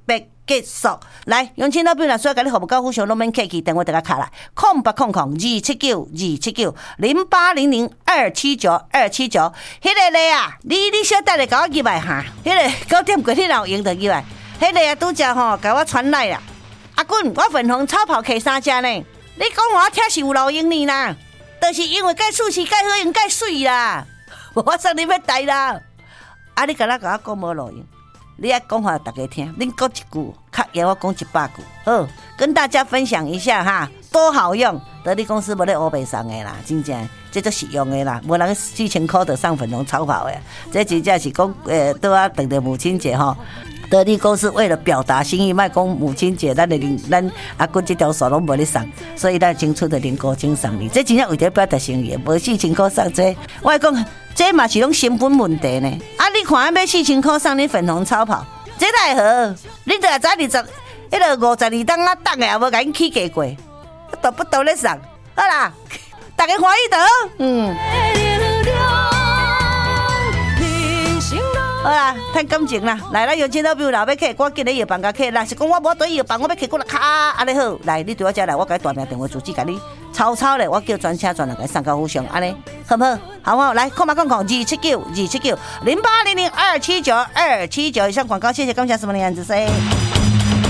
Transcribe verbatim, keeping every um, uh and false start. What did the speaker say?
别结束。来，杨青老板若需要甲你服务到付上，拢免客气，电话就甲卡来，空八空空二七九二七九零八零零二七九二七九。迄个咧啊，你你小等下甲我入来哈，迄个九点过你若有闲就入来。迄个啊，拄则吼甲我传来啦。阿滚，我粉红超跑客三只呢？你讲我听是有路用呢啦，就是因为介趣味、介好用、介水啦，我送你要带啦。啊，你敢若甲我讲无路用？你要讲话大家听，恁讲一句，较要我讲一百句。好，跟大家分享一下哈，多好用！得力公司无咧乌白送的啦，真正这都实用的啦，无人四千块就上粉红超跑的，这真正是讲诶，都要等着母亲节哈。得力公司为了表达心意，卖讲母亲节，咱的零咱阿公这条线拢无咧送，所以咱青春的零五千送你，这真正为着表达心意，无四千块送这，我讲。这嘛是拢成本问题呢。啊，你看要四千块送你粉红超跑，这奈何？你就知二十，迄个五十二档啊，档的也无甲因起价过，都不都咧送，好啦，大家欢喜得，嗯。好啦，趁感情啦，来，咱有钱老朋友老要客，我今日药房甲客，若是讲我无对药房，我要客过来卡，安尼好，来，你对我遮来，我甲你大名电话主旨甲你抄抄咧，我叫专车专人甲你送到府上，安尼好不好？好不好？来，空八空空二七九二七九零八零零二七九二七九以上广告，谢谢，感谢什么的样子噻。